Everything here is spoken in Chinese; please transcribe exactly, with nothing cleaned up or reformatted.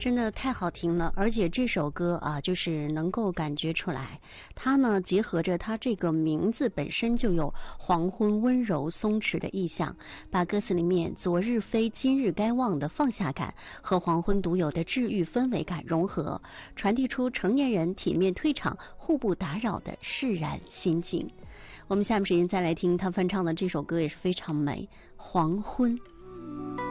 真的太好听了，而且这首歌啊，就是能够感觉出来，它呢结合着它这个名字本身就有黄昏温柔松弛的意象，把歌词里面昨日非今日该忘的放下感和黄昏独有的治愈氛围感融合，传递出成年人体面退场互不打扰的释然心境。我们下面时间再来听他翻唱的这首歌，也是非常美，黄昏。